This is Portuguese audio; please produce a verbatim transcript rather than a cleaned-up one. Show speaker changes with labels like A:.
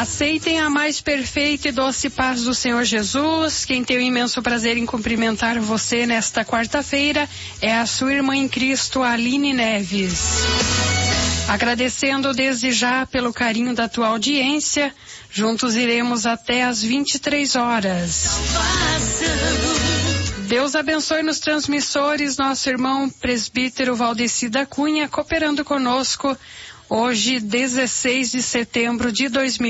A: Aceitem a mais perfeita e doce paz do Senhor Jesus. Quem tem o imenso prazer em cumprimentar você nesta quarta-feira é a sua irmã em Cristo, Aline Neves. Agradecendo desde já pelo carinho da tua audiência, juntos iremos até às vinte e três horas. Deus abençoe nos transmissores, nosso irmão presbítero Valdeci da Cunha, cooperando conosco hoje, dezesseis de setembro de dois mil